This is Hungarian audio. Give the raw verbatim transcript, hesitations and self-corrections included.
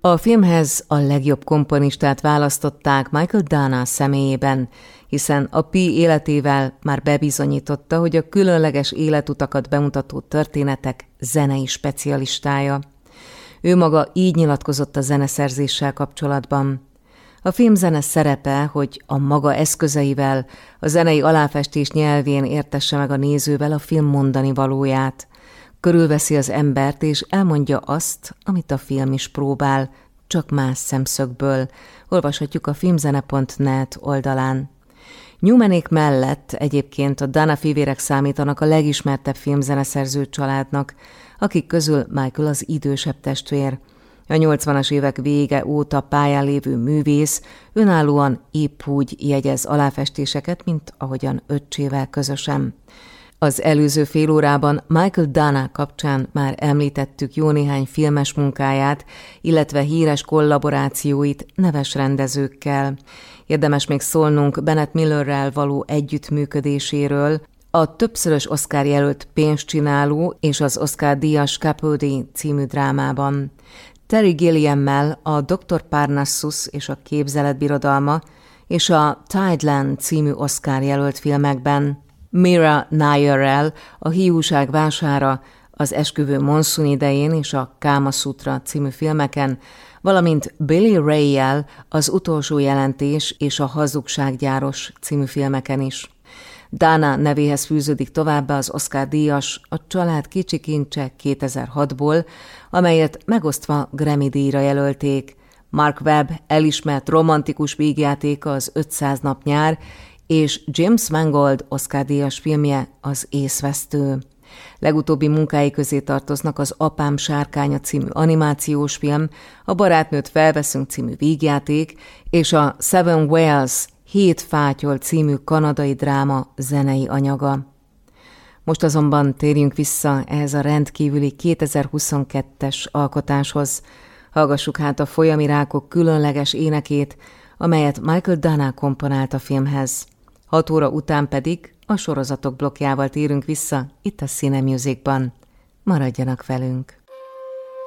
A filmhez a legjobb komponistát választották Michael Dana személyében, hiszen a Pi életével már bebizonyította, hogy a különleges életutakat bemutató történetek zenei specialistája. Ő maga így nyilatkozott a zeneszerzéssel kapcsolatban. A filmzene szerepe, hogy a maga eszközeivel, a zenei aláfestés nyelvén értesse meg a nézővel a film mondani valóját. Körülveszi az embert, és elmondja azt, amit a film is próbál, csak más szemszögből. Olvashatjuk a filmzene pont net oldalán. Newmanék mellett egyébként a Dana fivérek számítanak a legismertebb filmzeneszerző családnak, akik közül Michael az idősebb testvér. A nyolcvanas évek vége óta pályán lévő művész önállóan épp úgy jegyez aláfestéseket, mint ahogyan öccsével közösen. Az előző fél órában Michael Dana kapcsán már említettük jó néhány filmes munkáját, illetve híres kollaborációit neves rendezőkkel. Érdemes még szólnunk Bennett Millerrel való együttműködéséről, a többszörös Oscar jelölt Pénzcsináló és az Oscar-díjas Capote című drámában. Terry Gilliammel a doktor Parnassus és a Képzelet birodalma és a Tideland című Oscar jelölt filmekben. Mira Nairrel a Hiúság vására, az Esküvő monszun idején és a Káma Sutra című filmeken, valamint Billy Ray-jel az Utolsó jelentés és a Hazugsággyáros című filmeken is. Dana nevéhez fűződik továbbá az Oscar-díjas A család kicsi kincse kétezer-hatból, amelyet megosztva Grammy-díjra jelölték. Mark Webb elismert romantikus vígjátéka az ötszáz nap nyár, és James Mangold Oscar-díjas filmje az Észvesztő. Legutóbbi munkái közé tartoznak az Apám sárkánya című animációs film, a Barátnőt felveszünk című vígjáték, és a Seven Whales Hét fátyol című kanadai dráma zenei anyaga. Most azonban térjünk vissza ehhez a rendkívüli kétezer-huszonkettes alkotáshoz. Hallgassuk hát a Folyami rákok különleges énekét, amelyet Michael Dana komponált a filmhez. Hat óra után pedig a sorozatok blokkjával térünk vissza itt a Cine Musicban. Maradjanak velünk!